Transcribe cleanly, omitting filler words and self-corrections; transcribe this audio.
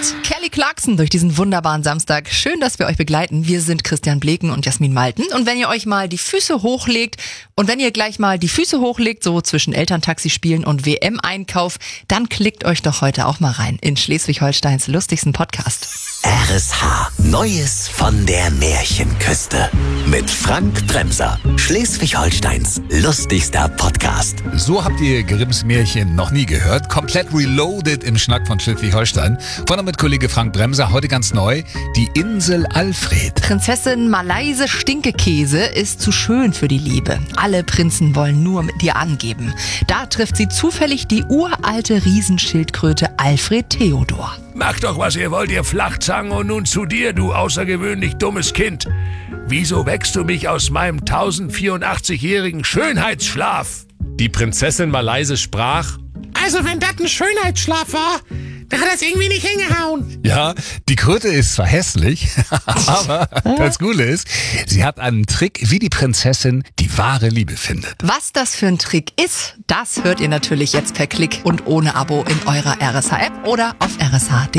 Kelly Clarkson durch diesen wunderbaren Samstag. Schön, dass wir euch begleiten. Wir sind Christian Bleken und Jasmin Malten. Und wenn ihr euch mal die Füße hochlegt und wenn ihr gleich mal die Füße hochlegt, so zwischen Elterntaxi spielen und WM-Einkauf, dann klickt euch doch heute auch mal rein in Schleswig-Holsteins lustigsten Podcast. RSH. Neues von der Märchenküste. Mit Frank Bremser. Schleswig-Holsteins lustigster Podcast. So habt ihr Grimms Märchen noch nie gehört. Komplett reloaded im Schnack von Schleswig-Holstein. Vorne mit Kollege Frank Bremser. Heute ganz neu. Die Insel Alfred. Prinzessin Malaise Stinkekäse ist zu schön für die Liebe. Alle Prinzen wollen nur mit ihr angeben. Da trifft sie zufällig die uralte Riesenschildkröte Alfred Theodor. Macht doch, was ihr wollt, ihr Flachzangen, und nun zu dir, du außergewöhnlich dummes Kind. Wieso wächst du mich aus meinem 1084-jährigen Schönheitsschlaf? Die Prinzessin Malaise sprach: Also wenn das ein Schönheitsschlaf war, dann hat das irgendwie nicht hingehauen. Ja, die Kröte ist zwar hässlich, aber das Coole ist, sie hat einen Trick, wie die Prinzessin die wahre Liebe findet. Was das für ein Trick ist, das hört ihr natürlich jetzt per Klick und ohne Abo in eurer RSH-App oder auf rsh.de.